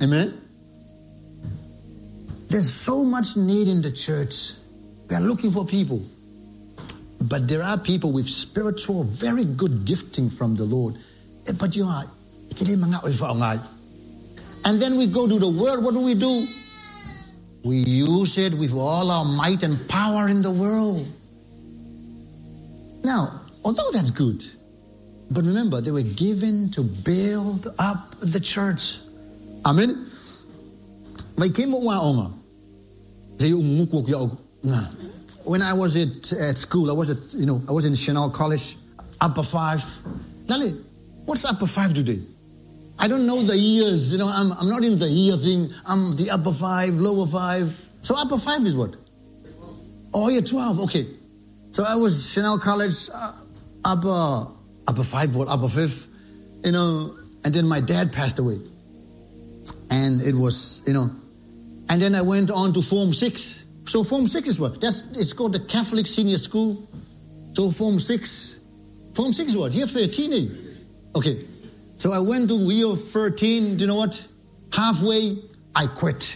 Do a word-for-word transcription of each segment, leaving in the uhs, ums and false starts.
Amen? There's so much need in the church. We are looking for people. But there are people with spiritual, very good gifting from the Lord. But you are, and then we go to the word. What do we do? We use it with all our might and power in the world. Now, although that's good, but remember, they were given to build up the church. Amen. When I was at, at school, I was at, you know, I was in Chanel College, upper five. Lali, what's upper five today? I don't know the years, you know, I'm, I'm not in the year thing. I'm the upper five, lower five. So upper five is what? Oh, yeah, twelve, okay. So I was Chanel College, uh, upper, upper five, what, upper fifth, you know, and then my dad passed away. And it was, you know, and then I went on to Form six. So Form six is what? That's, it's called the Catholic Senior School. So Form six, Form six is what? Year thirteen, eh? Okay. So I went to year thirteen, do you know what? Halfway, I quit.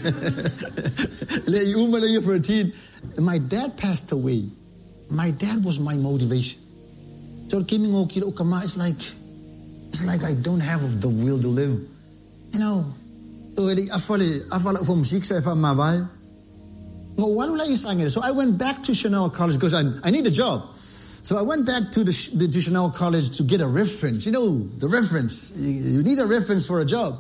Year thirteen. My dad passed away. My dad was my motivation. So it's like, it's like I don't have the will to live. You know, so I went back to Chanel College because I, I need a job. So I went back to the, the to Chanel College to get a reference. You know, the reference. You, you need a reference for a job.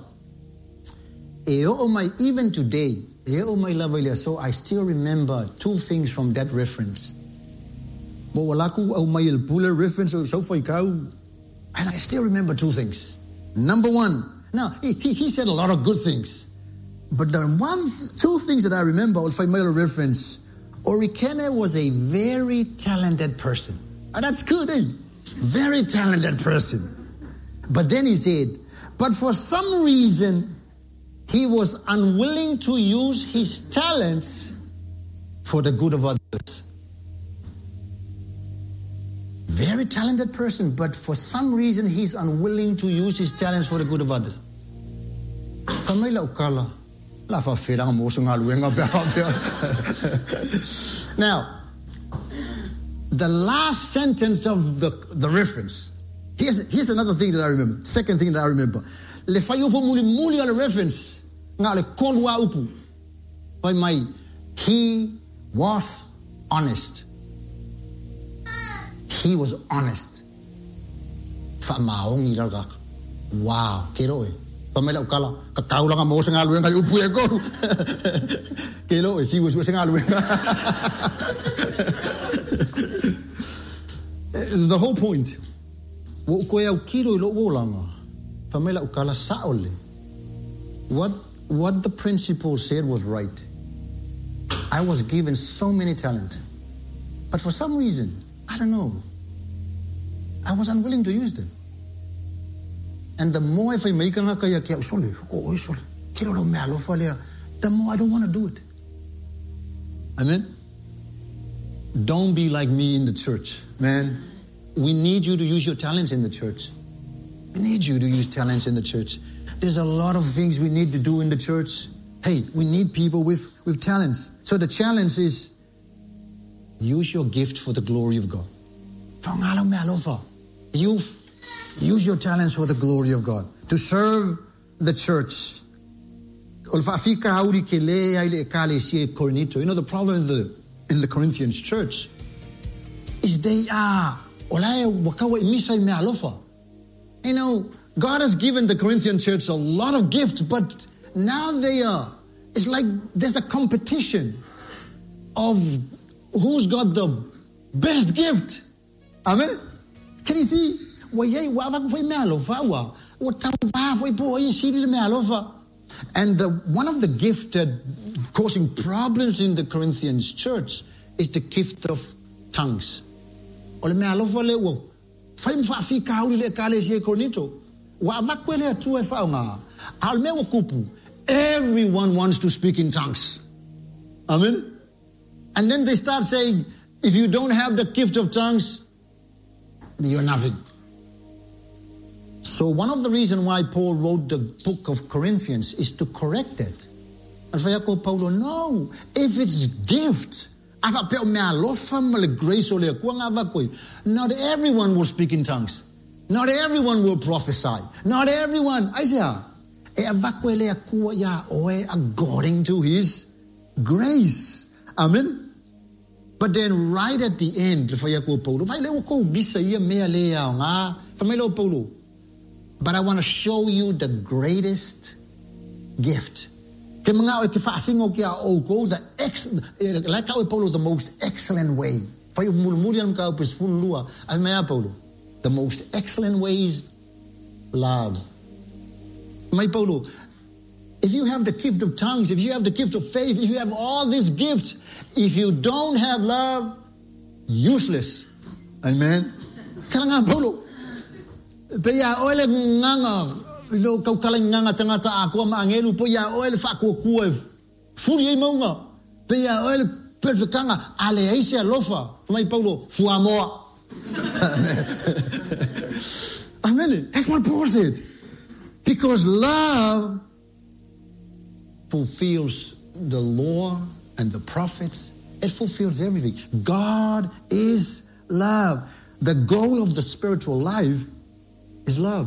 Even today, so I still remember two things from that reference. And I still remember two things. Number one, now, he, he said a lot of good things. But the one, two things that I remember, if I made a reference, Orikene was a very talented person. And that's good, eh? Very talented person. But then he said, but for some reason, he was unwilling to use his talents for the good of others. Very talented person, but for some reason, he's unwilling to use his talents for the good of others. Now, the last sentence of the, the reference. Here's, here's another thing that I remember. Second thing that I remember. Le fayo po muli muli ala reference. Nga le konwa upu. By my, he was honest. He was honest. Fa maong ilagak. Wow, kero eh. Pamela ukala kakao lang mo sa ngaluwen kay upu ko. Kero eh, he was sa ngaluwen. The whole point. What what the principal said was right. I was given so many talent, but for some reason, I don't know, I was unwilling to use them. And the more if I make a kaya kaya sorry, oh sorry, kilo do malo falia, the more I don't want to do it. Amen. Don't be like me in the church, man. We need you to use your talents in the church. We need you to use talents in the church. There's a lot of things we need to do in the church. Hey, we need people with, with talents. So the challenge is, use your gift for the glory of God. Youth, use your talents for the glory of God. To serve the church. You know, the problem in the, in the Corinthians church is they are, you know, God has given the Corinthian church a lot of gifts, but now they are, it's like there's a competition of who's got the best gift. Amen? Can you see? And the, one of the gifts that causing problems in the Corinthians church is the gift of tongues. Everyone wants to speak in tongues. Amen? And then they start saying, if you don't have the gift of tongues, you're nothing. So one of the reasons why Paul wrote the book of Corinthians is to correct it. And for Paulo, no, if it's gift, not everyone will speak in tongues. Not everyone will prophesy. Not everyone. Isaiah, according to his grace. Amen. But then right at the end, but I want to show you the greatest gift. The ex, like how Paulo, the most excellent way. The most excellent way is love. My Paulo, if you have the gift of tongues, if you have the gift of faith, if you have all these gifts, if you don't have love, useless. Amen. Kaya Paulo, Paya oil nganga lo kau kalang nganga tangata ako maangelu po ya oil fa ko kuev furi mo nga paya oil perfecanga ale aisia lofa my Paulo fuamo. Amen. That's what Paul said. Because love fulfills the law and the prophets. It fulfills everything. God is love. The goal of the spiritual life is love.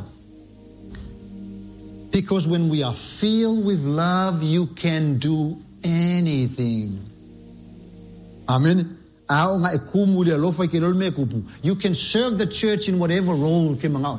Because when we are filled with love, you can do anything. Amen. You can serve the church in whatever role.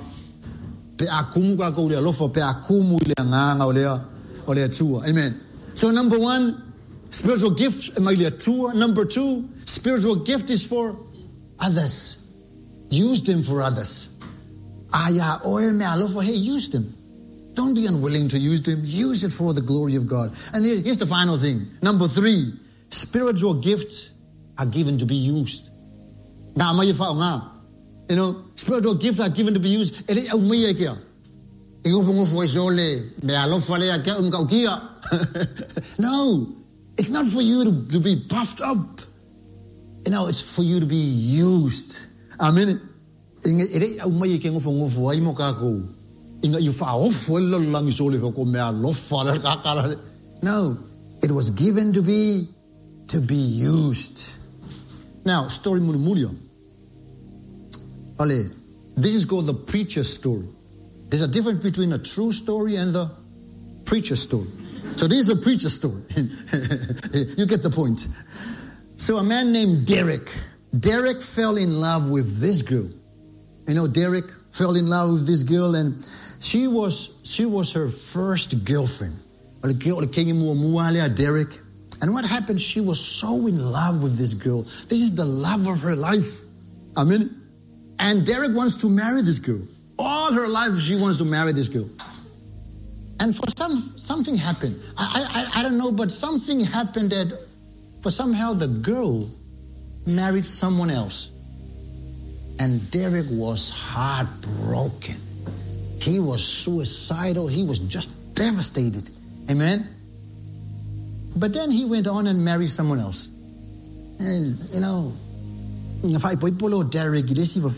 Amen. So number one, spiritual gift. Number two, spiritual gift is for others. Use them for others. Aya oil me alofa. Hey, use them. Don't be unwilling to use them. Use it for the glory of God. And here's the final thing. Number three, spiritual gifts are given to be used. You know, spiritual gifts are given to be used. No, it's not for you to, to be puffed up. You know, it's for you to be used. Amen. No, it was given to be to be used. Now, story Mulumulia. This is called the preacher's story. There's a difference between a true story and the preacher's story. So this is a preacher's story. You get the point. So a man named Derek. Derek fell in love with this girl. You know, Derek fell in love with this girl, and she was she was her first girlfriend. Derek. And what happened? She was so in love with this girl. This is the love of her life. Amen. And Derek wants to marry this girl. All her life she wants to marry this girl. And for some something happened. I I I don't know, but something happened that for somehow the girl married someone else. And Derek was heartbroken. He was suicidal. He was just devastated. Amen. But then he went on and married someone else. And, you know, Derek,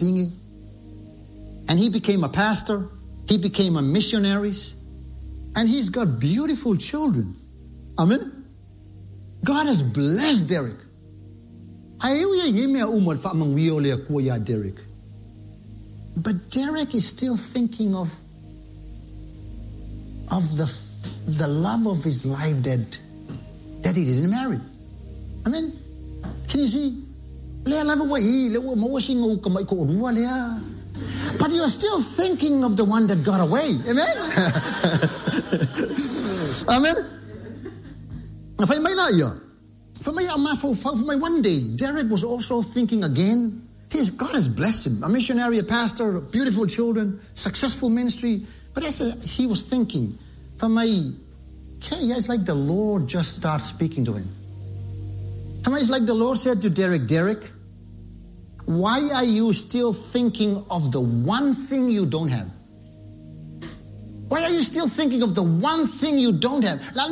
and he became a pastor. He became a missionary. And he's got beautiful children. Amen. God has blessed Derek. Derek. But Derek is still thinking of, of the, the love of his life that, that he didn't marry. I mean, can you see? But you're still thinking of the one that got away. Amen? Amen? For my, for, for my one day, Derek was also thinking again. He's, God has blessed him. A missionary, a pastor, beautiful children, successful ministry. But as a, he was thinking, for my, okay, it's like the Lord just started speaking to him. And it's like the Lord said to Derek, Derek, why are you still thinking of the one thing you don't have? Why are you still thinking of the one thing you don't have? The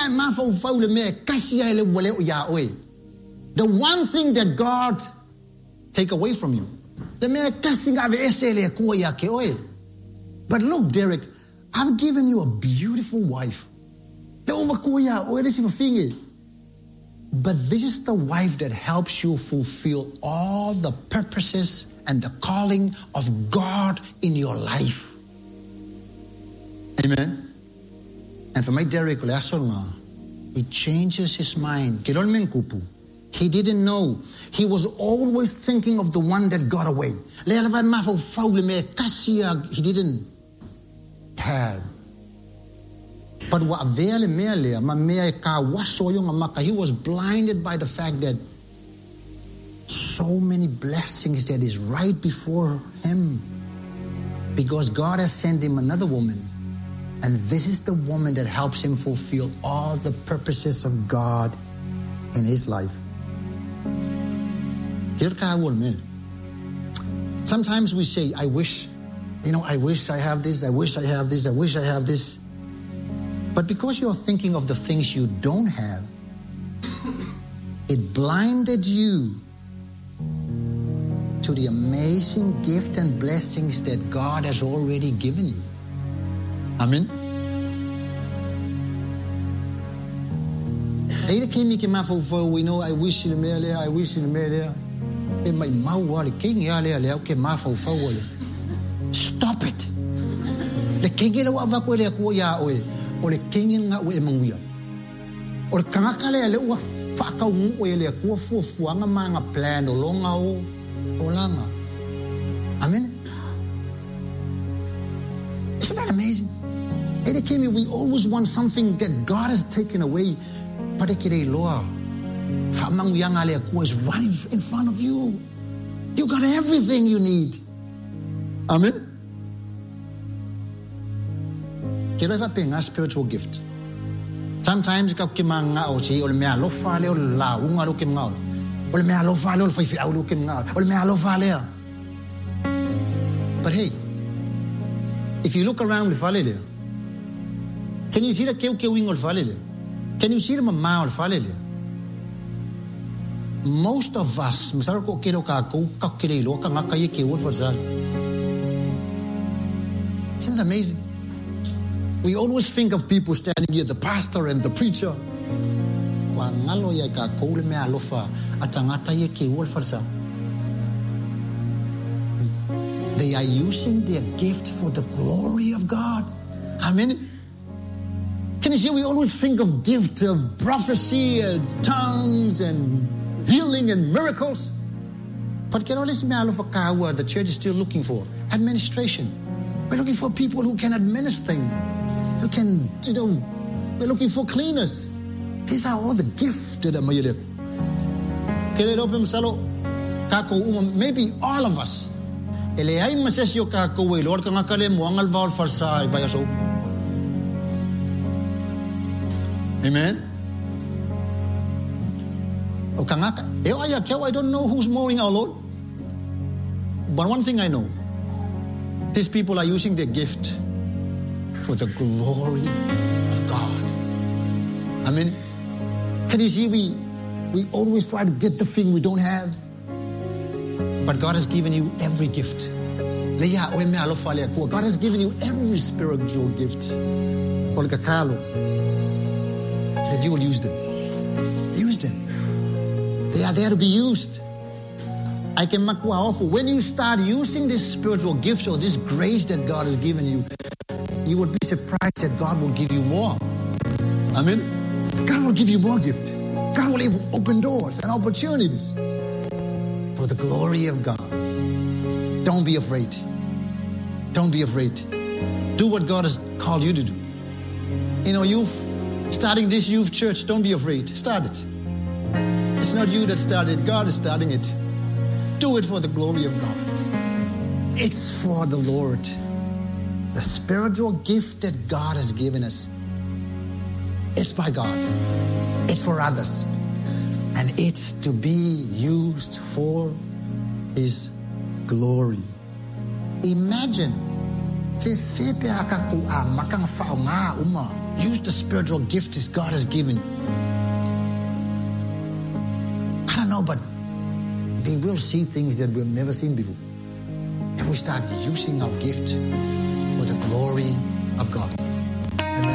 one thing that God take away from you. But look, Derek, I've given you a beautiful wife. But this is the wife that helps you fulfill all the purposes and the calling of God in your life. Amen. And for my Derek, he changes his mind. He didn't know. He was always thinking of the one that got away. He didn't have. But he was blinded by the fact that so many blessings that is right before him, because God has sent him another woman, and this is the woman that helps him fulfill all the purposes of God in his life. Sometimes we say, I wish, you know, I wish I have this, I wish I have this, I wish I have this. But because you're thinking of the things you don't have, it blinded you to the amazing gift and blessings that God has already given you. Amen. We know, I wish in Amelia, I wish in Amelia. Stop it. The king or the king nga we manguya or kangakale le wa faka we le ko fofu nga mga plan longa o olanga. Amen. Isn't that amazing? It came we always want something that God has taken away, but it is loa famanguya nga le ko is right in front of you. You got everything you need. Amen. Kira fa penga spiritual gift. Sometimes ka kimanga o chi o me alo fale o la unga ro kimanga. O me alo fale o fi au ro kimanga. O me alo fale. But hey, if you look around the fale, can you see the keu keu wing o fale? Can you see the mama o fale? Most of us, masaro ko kero ka ko ka kirelo ka nga kay keu o fale. Isn't that amazing? We always think of people standing here, the pastor and the preacher. They are using their gift for the glory of God. Amen. Can you see, we always think of gift of prophecy and tongues and healing and miracles. But the church is still looking for administration. We're looking for people who can administer things. You can, you know, we're looking for cleaners. These are all the gifts that are made. Maybe all of us. Amen. I don't know who's mowing our Lord. But one thing I know, these people are using their gift for the glory of God. I mean, can you see, we we always try to get the thing we don't have, but God has given you every gift. God has given you every spiritual gift that you will use them. Use them. They are there to be used. I can make offer. When you start using this spiritual gift or this grace that God has given you, you will be surprised that God will give you more. Amen. God will give you more gift. God will even open doors and opportunities for the glory of God. Don't be afraid. Don't be afraid. Do what God has called you to do. You know, youth, starting this youth church, don't be afraid. Start it. It's not you that started. God is starting it. Do it for the glory of God. It's for the Lord. The spiritual gift that God has given us, it's by God. It's for others. And it's to be used for His glory. Imagine. Use the spiritual gift that God has given you. I don't know, but they will see things that we've never seen before. If we start using our gift for the glory of God.